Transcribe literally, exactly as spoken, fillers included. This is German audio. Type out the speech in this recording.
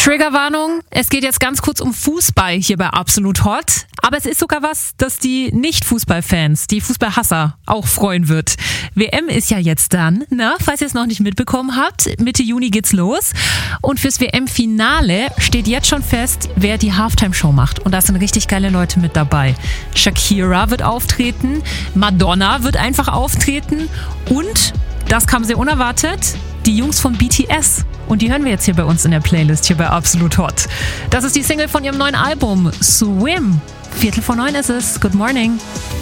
Triggerwarnung, es geht jetzt ganz kurz um Fußball hier bei Absolut Hot. Aber es ist sogar was, das die Nicht-Fußballfans, die Fußballhasser auch freuen wird. W M ist ja jetzt dann, na, falls ihr es noch nicht mitbekommen habt, Mitte Juni geht's los. Und fürs W M-Finale steht jetzt schon fest, wer die Halftime-Show macht. Und da sind richtig geile Leute mit dabei. Shakira wird auftreten, Madonna wird einfach auftreten und, das kam sehr unerwartet, die Jungs von B T S. Und die hören wir jetzt hier bei uns in der Playlist, hier bei Absolut Hot. Das ist die Single von ihrem neuen Album, Swim. Viertel vor neun ist es. Good morning.